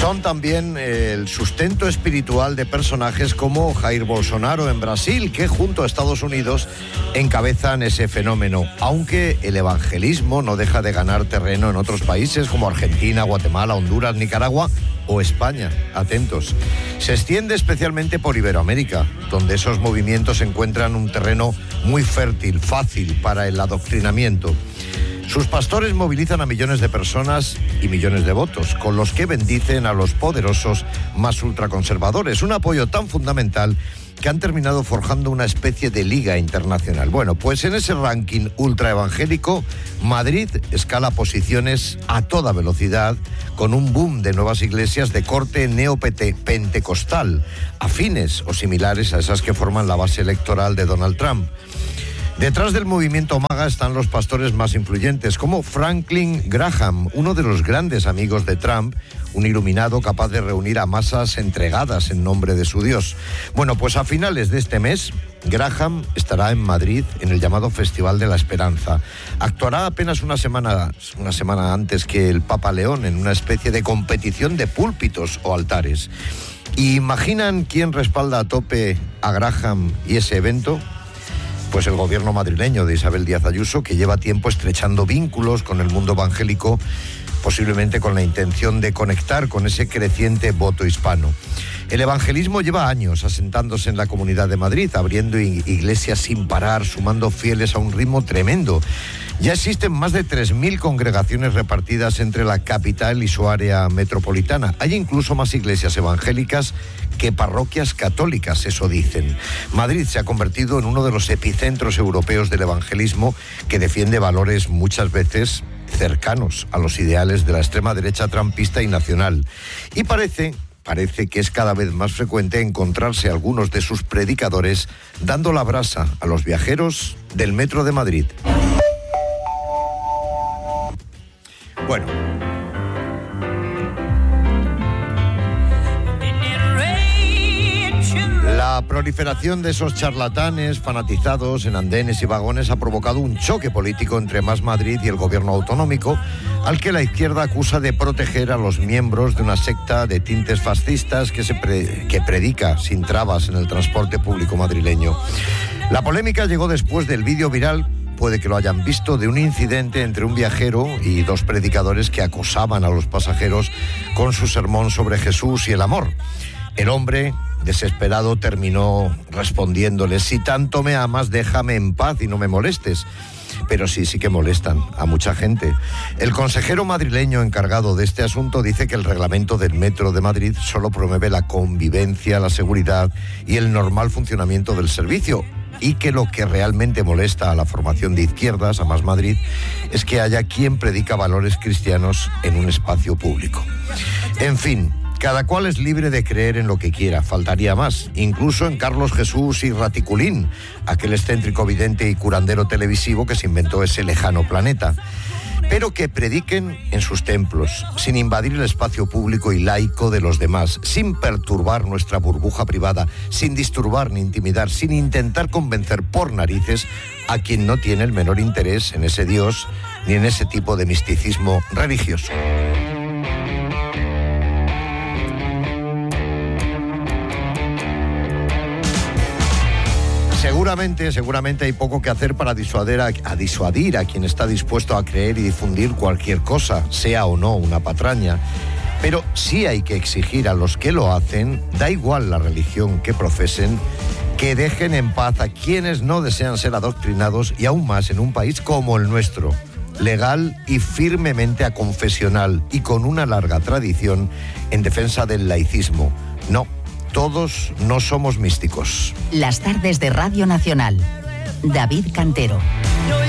Son también el sustento espiritual de personajes como Jair Bolsonaro en Brasil, que junto a Estados Unidos encabezan ese fenómeno, aunque el evangelismo no deja de ganar terreno en otros países como Argentina, Guatemala, Honduras, Nicaragua o España. Atentos. Se extiende especialmente por Iberoamérica, donde esos movimientos encuentran un terreno muy fértil, fácil para el adoctrinamiento. Sus pastores movilizan a millones de personas y millones de votos, con los que bendicen a los poderosos más ultraconservadores. Un apoyo tan fundamental que han terminado forjando una especie de liga internacional. Bueno, pues en ese ranking ultraevangélico, Madrid escala posiciones a toda velocidad, con un boom de nuevas iglesias de corte neopentecostal, afines o similares a esas que forman la base electoral de Donald Trump. Detrás del movimiento MAGA están los pastores más influyentes, como Franklin Graham, uno de los grandes amigos de Trump, un iluminado capaz de reunir a masas entregadas en nombre de su Dios. Bueno, pues a finales de este mes, Graham estará en Madrid en el llamado Festival de la Esperanza. Actuará apenas una semana antes que el Papa León en una especie de competición de púlpitos o altares. ¿Y imaginan quién respalda a tope a Graham y ese evento? Pues el gobierno madrileño de Isabel Díaz Ayuso, que lleva tiempo estrechando vínculos con el mundo evangélico, posiblemente con la intención de conectar con ese creciente voto hispano. El evangelismo lleva años asentándose en la Comunidad de Madrid, abriendo iglesias sin parar, sumando fieles a un ritmo tremendo. Ya existen más de 3.000 congregaciones repartidas entre la capital y su área metropolitana. Hay incluso más iglesias evangélicas que parroquias católicas, eso dicen. Madrid se ha convertido en uno de los epicentros europeos del evangelismo, que defiende valores muchas veces cercanos a los ideales de la extrema derecha trumpista y nacional. Y parece que es cada vez más frecuente encontrarse algunos de sus predicadores dando la brasa a los viajeros del metro de Madrid. Bueno. La proliferación de esos charlatanes fanatizados en andenes y vagones ha provocado un choque político entre Más Madrid y el gobierno autonómico, al que la izquierda acusa de proteger a los miembros de una secta de tintes fascistas que predica sin trabas en el transporte público madrileño. La polémica llegó después del vídeo viral, puede que lo hayan visto, de un incidente entre un viajero y dos predicadores que acosaban a los pasajeros con su sermón sobre Jesús y el amor. El hombre, desesperado, terminó respondiéndole: si tanto me amas, déjame en paz y no me molestes. Pero sí que molestan a mucha gente. El consejero madrileño encargado de este asunto dice que el reglamento del Metro de Madrid solo promueve la convivencia, la seguridad y el normal funcionamiento del servicio, y que lo que realmente molesta a la formación de izquierdas, a Más Madrid, es que haya quien predica valores cristianos en un espacio público. En fin, cada cual es libre de creer en lo que quiera, faltaría más, incluso en Carlos Jesús y Raticulín, aquel excéntrico vidente y curandero televisivo que se inventó ese lejano planeta. Pero que prediquen en sus templos, sin invadir el espacio público y laico de los demás, sin perturbar nuestra burbuja privada, sin disturbar ni intimidar, sin intentar convencer por narices a quien no tiene el menor interés en ese Dios ni en ese tipo de misticismo religioso. Seguramente hay poco que hacer para disuadir a quien está dispuesto a creer y difundir cualquier cosa, sea o no una patraña. Pero sí hay que exigir a los que lo hacen, da igual la religión que profesen, que dejen en paz a quienes no desean ser adoctrinados, y aún más en un país como el nuestro, legal y firmemente aconfesional y con una larga tradición en defensa del laicismo. No. Todos no somos místicos. Las tardes de Radio Nacional. David Cantero.